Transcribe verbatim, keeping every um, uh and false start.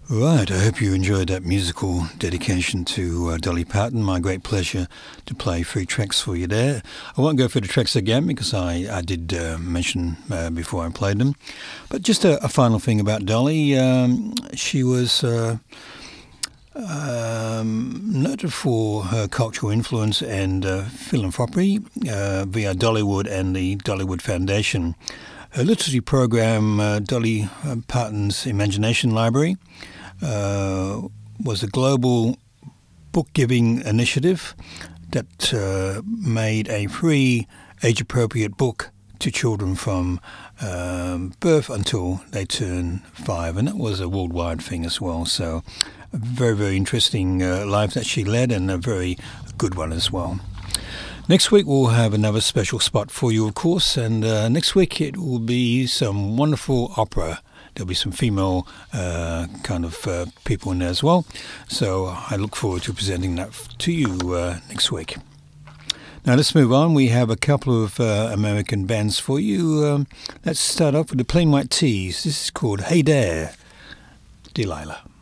Right, I hope you enjoyed that musical dedication to uh, Dolly Parton. My great pleasure to play three tracks for you there. I won't go through the tracks again because I, I did uh, mention uh, before I played them. But just a, a final thing about Dolly. Um, she was uh, um, noted for her cultural influence and uh, philanthropy uh, via Dollywood and the Dollywood Foundation. Her literacy program, uh, Dolly Parton's Imagination Library, uh, was a global book-giving initiative that uh, made a free, age-appropriate book to children from um, birth until they turn five, and that was a worldwide thing as well. So, a very, very interesting uh, life that she led, and a very good one as well. Next week we'll have another special spot for you, of course, and uh, next week it will be some wonderful opera. There'll be some female uh, kind of uh, people in there as well, so I look forward to presenting that to you uh, next week. Now let's move on. We have a couple of uh, American bands for you. Um, let's start off with the Plain White T's. This is called Hey There, Delilah.